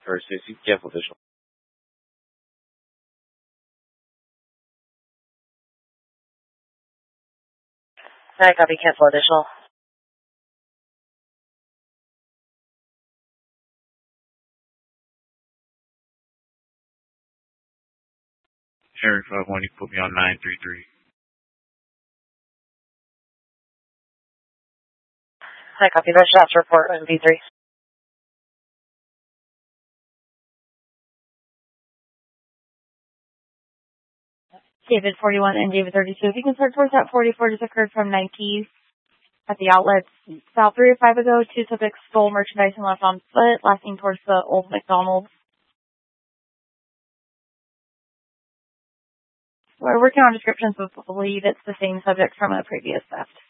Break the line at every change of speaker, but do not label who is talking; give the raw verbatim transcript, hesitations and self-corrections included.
for Stacy. Cancel additional.
I copy. Cancel additional.
Eric five one, you put me on nine three three.
I copy. The shots report on V three. David forty-one and David thirty-two. If you can start towards that forty-four just occurred from Nike's at the outlets south three or five ago. Two subjects stole merchandise and left on foot, lasting towards the old McDonald's. We're working on descriptions, but believe it's the same subject from a previous theft.